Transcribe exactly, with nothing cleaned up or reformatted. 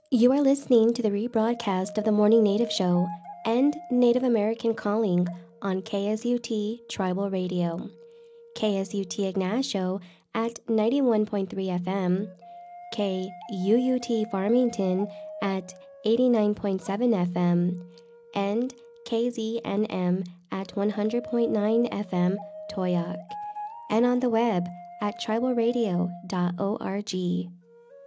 You are listening to the rebroadcast of the Morning Native Show and Native American Calling on K S U T Tribal Radio, K S U T Ignacio at ninety-one point three F M, K U U T Farmington at eighty-nine point seven F M, and K Z N M at one hundred point nine F M Toyac, and on the web at tribal radio dot org.